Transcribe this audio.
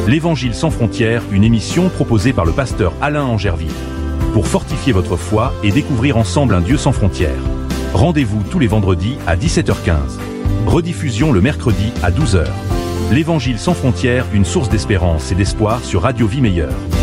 L'Évangile sans frontières, une émission proposée par le pasteur Alain Angerville. Pour fortifier votre foi et découvrir ensemble un Dieu sans frontières. Rendez-vous tous les vendredis à 17h15. Rediffusion le mercredi à 12h. L'Évangile sans frontières, une source d'espérance et d'espoir sur Radio Vie Meilleure.